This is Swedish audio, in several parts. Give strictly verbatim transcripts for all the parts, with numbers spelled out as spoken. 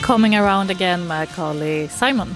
Coming Around Again med Carly Simon.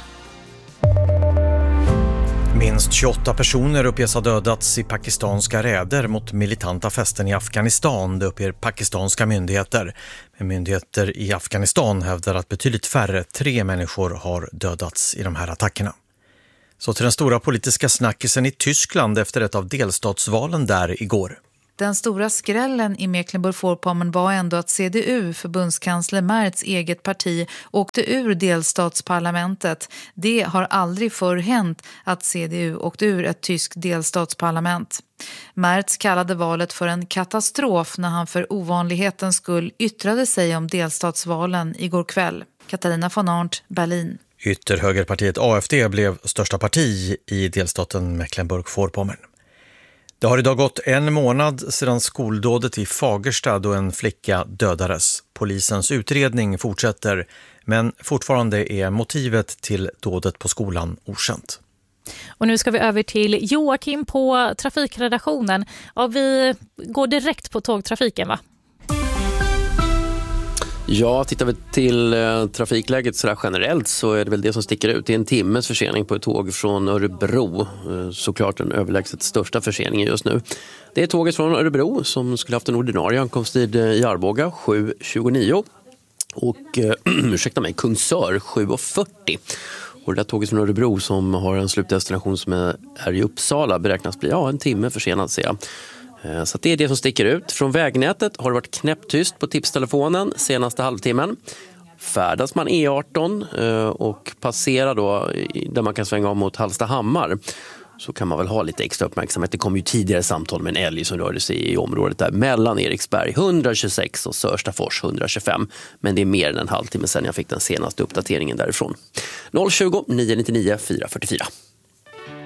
Minst tjugoåtta personer uppges ha dödats i pakistanska räder mot militanta fästen i Afghanistan, det uppger pakistanska myndigheter. Men myndigheter i Afghanistan hävdar att betydligt färre, tre människor har dödats i de här attackerna. Så till den stora politiska snackisen i Tyskland efter ett av delstatsvalen där igår. Den stora skrällen i Mecklenburg-Vorpommern var ändå att C D U, förbundskansler Merz eget parti, åkte ur delstatsparlamentet. Det har aldrig förr hänt att C D U åkte ur ett tyskt delstatsparlament. Merz kallade valet för en katastrof när han för ovanlighetens skull yttrade sig om delstatsvalen igår kväll. Katarina von Arndt, Berlin. Ytterhögerpartiet A F D blev största parti i delstaten Mecklenburg-Vorpommern. Det har idag gått en månad sedan skoldådet i Fagersta då en flicka dödades. Polisens utredning fortsätter, men fortfarande är motivet till dådet på skolan okänt. Och nu ska vi över till Joakim på trafikredaktionen. Ja, vi går direkt på tågtrafiken, va? Ja, tittar vi till eh, trafikläget så där generellt så är det väl det som sticker ut. Det är en timmes försening på ett tåg från Örebro. Eh, såklart den överlägset största förseningen just nu. Det är tåget från Örebro som skulle haft en ordinarie ankomsttid i Arboga sju tjugonio och eh, ursäkta mig, Kungsör sju fyrtio. Och det där tåget från Örebro som har en slutdestination som är, är i Uppsala beräknas bli ja, en timme försenad, ser jag. Så det är det som sticker ut. Från vägnätet har det varit knäpptyst på tipstelefonen senaste halvtimmen. Färdas man E arton och passerar då där man kan svänga om mot Hallstahammar så kan man väl ha lite extra uppmärksamhet. Det kom ju tidigare samtal med en älg som rörde sig i området där mellan Eriksberg etthundratjugosex och Sörstafors etthundratjugofem. Men det är mer än en halvtimme sedan jag fick den senaste uppdateringen därifrån. noll tjugo, nio nio nio, fyra fyra fyra.